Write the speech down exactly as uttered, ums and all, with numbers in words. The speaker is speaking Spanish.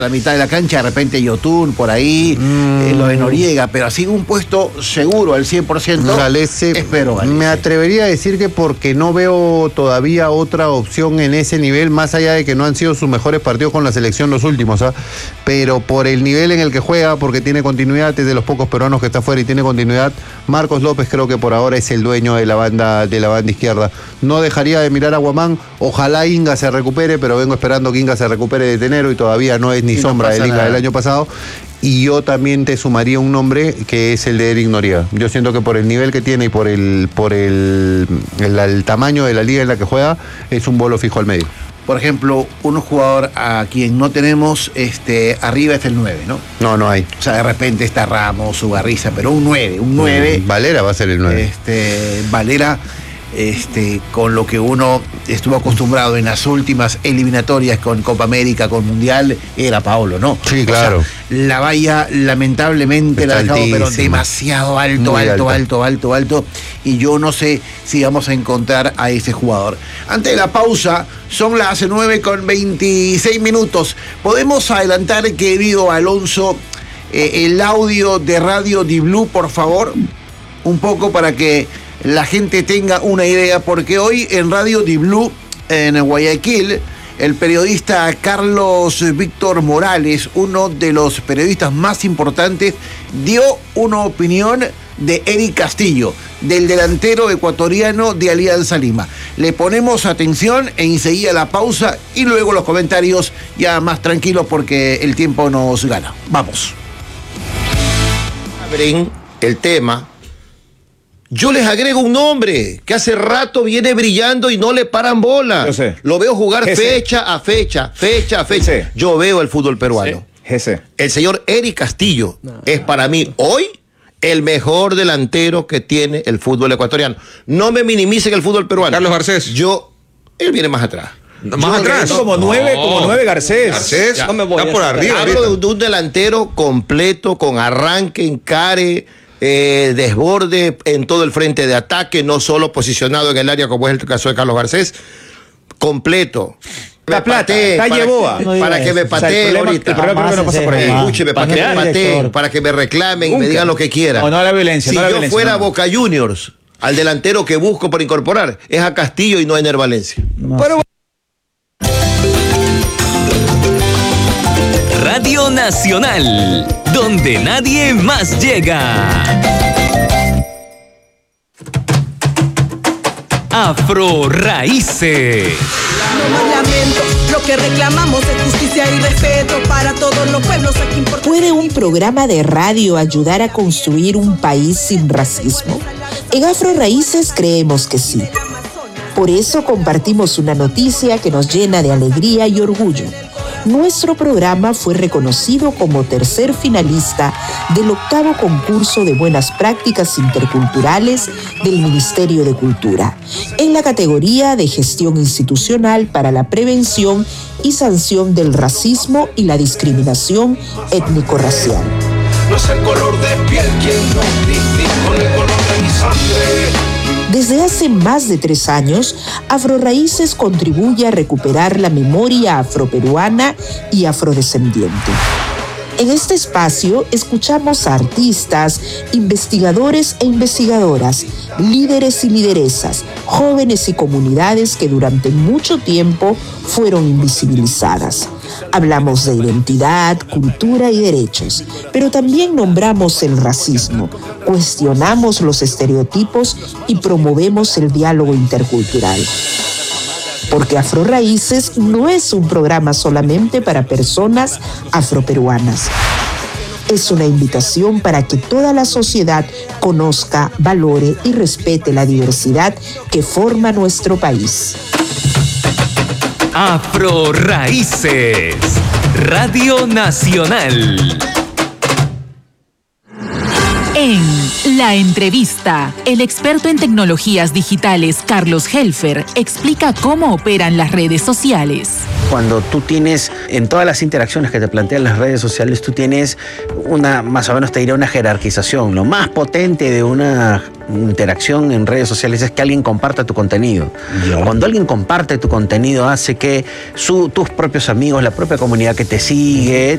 la mitad de la cancha, de repente Yotun por ahí, mm. eh, lo de Noriega, pero así un puesto seguro al cien por ciento. Galese, espero Galese. Me atrevería a decir que porque no veo todavía otra opción en ese nivel, más allá de que no han sido sus mejores partidos con la selección los últimos, ¿ah? Pero por el nivel en el que juega, porque tiene continuidad, es de los pocos peruanos que está fuera y tiene continuidad, Marcos López creo que por ahora es el dueño de la banda, de la banda izquierda. No dejaría de mirar a Guamán, ojalá Inga se recupere, pero vengo esperando que Inga se recupere de enero y todavía no es ni sí, sombra no del Inga nada. del año pasado. Y yo también te sumaría un nombre que es el de Eric Noriega. Yo siento que por el nivel que tiene y por el por el, el, el tamaño de la liga en la que juega, es un bolo fijo al medio. Por ejemplo, un jugador a quien no tenemos este, arriba es el nueve, ¿no? No, no hay. O sea, de repente está Ramos, Ugarriza, pero un nueve, un nueve. Mm, Valera va a ser el nueve. Este, Valera, este, con lo que uno estuvo acostumbrado en las últimas eliminatorias con Copa América, con Mundial, era Paolo, ¿no? Sí, claro. O sea, la valla, lamentablemente, Está la ha dejado, altísima. pero demasiado alto, Muy alto, alta. alto, alto, alto. Y yo no sé si vamos a encontrar a ese jugador. Antes de la pausa, son las nueve con veintiséis minutos. Podemos adelantar, querido Alonso, eh, el audio de Radio Di Blue, por favor, un poco para que la gente tenga una idea, porque hoy en Radio Di Blue, en Guayaquil, el periodista Carlos Víctor Morales, uno de los periodistas más importantes, dio una opinión de Eric Castillo, del delantero ecuatoriano de Alianza Lima. Le ponemos atención e enseguida la pausa y luego los comentarios ya más tranquilos porque el tiempo nos gana. Vamos. Abren el tema. Yo les agrego un nombre que hace rato viene brillando y no le paran bola. Yo sé. Lo veo jugar Ese. fecha a fecha, fecha a fecha. Ese. Yo veo el fútbol peruano. Ese. El señor Eric Castillo no. es para mí hoy el mejor delantero que tiene el fútbol ecuatoriano. No me minimicen el fútbol peruano. Carlos Garcés. Yo, él viene más atrás. Más Yo atrás. No, como nueve, no. como nueve Garcés. Garcés ya, no me voy está por arriba. Hablo de, de un delantero completo, con arranque, encare, eh, desborde en todo el frente de ataque, no solo posicionado en el área como es el caso de Carlos Garcés. Completo. La plata, está Yeboa. Para, para que me patee o sea, el problema, ahorita. El problema creo que no pasa por ahí. Escúcheme, para que me pateen, para que me reclamen y me digan lo que quieran. No, no a la violencia. Si no a la yo violencia, fuera no. Boca Juniors, al delantero que busco por incorporar, es a Castillo y no a Ener Valencia. No. Pero Radio Nacional, donde nadie más llega. Afro Raíces. No más lamento, lo que reclamamos es justicia y respeto para todos los pueblos aquí importantes. ¿Puede un programa de radio ayudar a construir un país sin racismo? En Afro Raíces creemos que sí. Por eso compartimos una noticia que nos llena de alegría y orgullo. Nuestro programa fue reconocido como tercer finalista del octavo concurso de buenas prácticas interculturales del Ministerio de Cultura, en la categoría de gestión institucional para la prevención y sanción del racismo y la discriminación étnico-racial. No es el color de piel quien nos distingue con el color de mi sangre. Desde hace más de tres años, Afro Raíces contribuye a recuperar la memoria afroperuana y afrodescendiente. En este espacio escuchamos a artistas, investigadores e investigadoras, líderes y lideresas, jóvenes y comunidades que durante mucho tiempo fueron invisibilizadas. Hablamos de identidad, cultura y derechos, pero también nombramos el racismo, cuestionamos los estereotipos y promovemos el diálogo intercultural. Porque Afro Raíces no es un programa solamente para personas afroperuanas. Es una invitación para que toda la sociedad conozca, valore y respete la diversidad que forma nuestro país. Afro Raíces, Radio Nacional. En La Entrevista, el experto en tecnologías digitales Carlos Helfer explica cómo operan las redes sociales. Cuando tú tienes, en todas las interacciones que te plantean las redes sociales, tú tienes una, más o menos te diré una jerarquización. Lo más potente de una interacción en redes sociales es que alguien comparta tu contenido. Yeah. Cuando alguien comparte tu contenido hace que su, tus propios amigos, la propia comunidad que te sigue,